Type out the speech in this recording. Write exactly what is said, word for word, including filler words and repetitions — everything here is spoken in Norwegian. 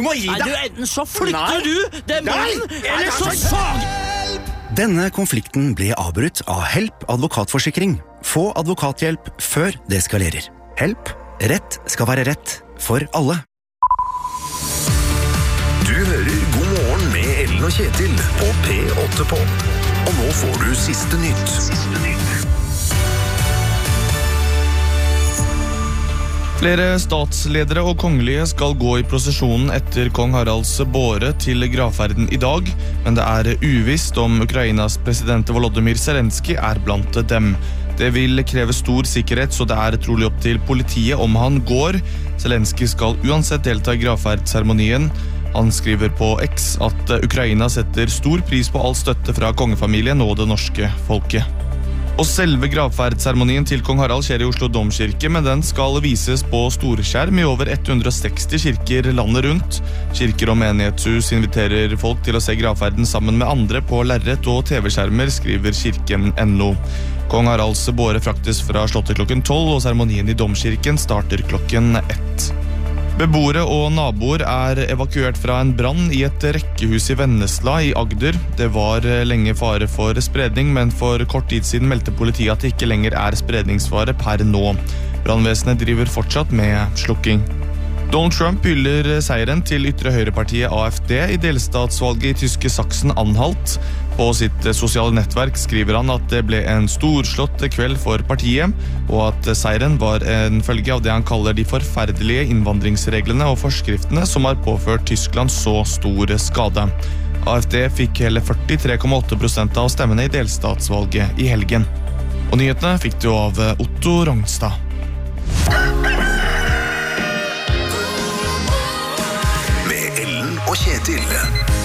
må gi deg! Nei, du, enten så flytter Nei. du den munnen, eller så sag! Denne konflikten ble avbrutt av Help advokatforsikring. Få advokathjelp før det eskalerer. Help. Rett skal være rett for alle. Du hører God morgen med Ellen og Kjetil på P åtte på. Og nå får du siste nytt. Siste nytt. Flere statsledere og kongelige skal gå i prosesjonen etter kong Haralds båre til gravferden i dag, men det er uvisst om Ukrainas president Volodymyr Zelensky er blant dem. Det vil kreve stor sikkerhet, så det er trolig opp til politiet om han går. Zelensky skal uansett delta i gravferdsseremonien. Han skriver på X at Ukraina setter stor pris på all støtte fra kongefamilien og det norske folket. Og selve gravferdsseremonien til kong Harald skjer i Oslo Domkirke, men den skal vises på storskjerm i over hundre og seksti kirker landet rundt. Kirker og menighetshus inviterer folk til å se gravferden sammen med andre på lerret og tv-skjermer, skriver kirken punktum no. Kong Haralds båre fraktes fra slottet klokken tolv, og seremonien i Domkirken starter klokken ett. Beboere og naboer er evakuert fra en brann i et rekkehus i Vennesla i Agder. Det var lenge fare for spredning, men for kort tid siden meldte politiet at det ikke lenger er spredningsfare per nå. Brannvesenet driver fortsatt med slukking. Donald Trump hyller seieren til ytre høyrepartiet A F D i delstatsvalget i tyske Sachsen-Anhalt. På sitt sosiale nettverk skriver han at det ble en storslått kveld for partiet, og at seieren var en følge av det han kaller de forferdelige innvandringsreglene og forskriftene som har påført Tyskland så stor skade. A F D fikk hele førtitre komma åtte prosent av stemmene i delstatsvalget i helgen. Og nyhetene fikk du av Otto Rognstad. Med Ellen og Kjetil.